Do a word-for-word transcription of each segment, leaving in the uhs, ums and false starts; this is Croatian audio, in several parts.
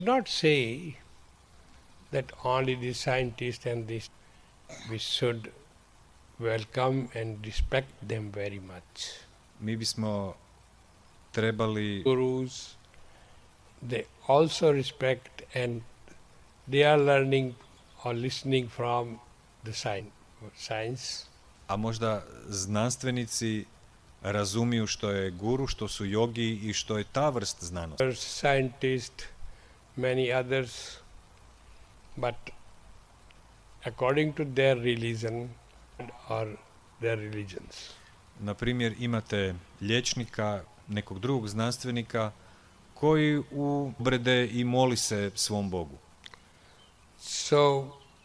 Not say that only the scientists and this, we should welcome and respect them very much. Mi bismo trebali Gurus, they also respect and they are learning or listening from the science. science. a možda znanstvenici razumiju što je guru, što su jogi i što je ta vrst znanosti. There's scientists, many others, but according to their religion or their religions. Na primjer, imate liječnika, nekog drugog znanstvenika koji ubrede i moli se svom Bogu. So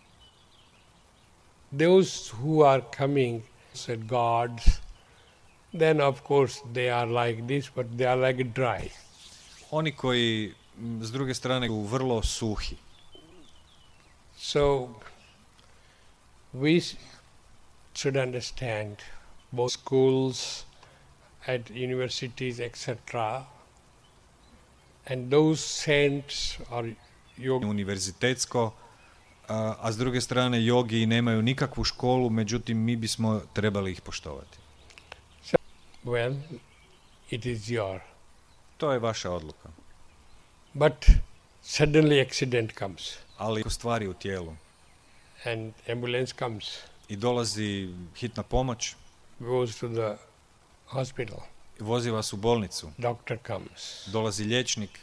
those who are coming said gods, then of course they are like this, but they are like dry. Oni koji m, s druge strane su vrlo suhi. So we s- should understand both schools, at universities, et cetera, and those saints or yoga. Univerzitetsko, a, a s druge strane jogi nemaju nikakvu školu, međutim mi bismo trebali ih poštovati. Well, it is your. To je vaša odluka. But suddenly accident comes Ali ako stvari u tijelu and ambulance comes, i dolazi hitna pomoć, goes to the hospital, vozi vas u bolnicu, doctor comes. dolazi liječnik,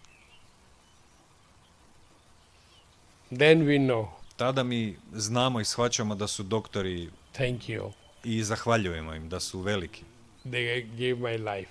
Then we know, tada mi znamo i shvaćamo da su doktori thank you, i zahvaljujemo im da su veliki. they gave my life.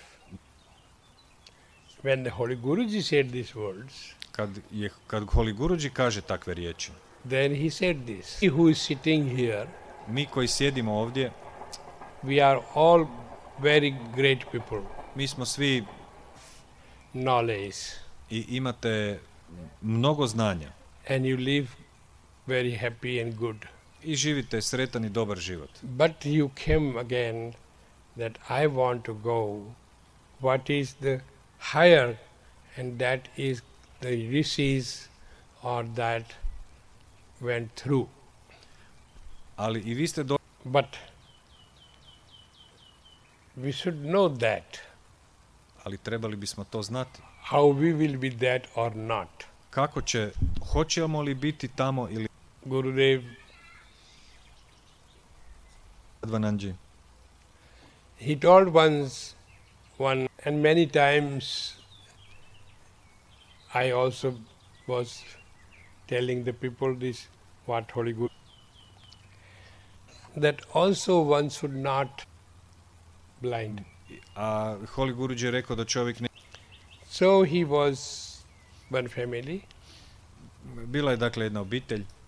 When the Holy Guruji said these words, Kad, je, kad Holy Guruji kaže takve riječi, then he said this. He who is sitting here, mi koji sjedimo ovdje, we are all very great people, mi smo svi knowledge, i imate mnogo znanja and you live very happy and good. i živite sretan i dobar život. But you came again that I want to go. What is the higher, and that is the rishis or that went through. Ali i vi ste do... But we should know that, ali trebali bismo to znati. how we will be that or not. Kako će, hoćemo li biti tamo ili... Gurudev, Advananji, he told once, one, and many times I also was telling the people this, what Holy Guru, that also one should not blind. a Holy Guruji je rekao da čovjek ne... So he was one family, Bila je dakle jedna obitelj,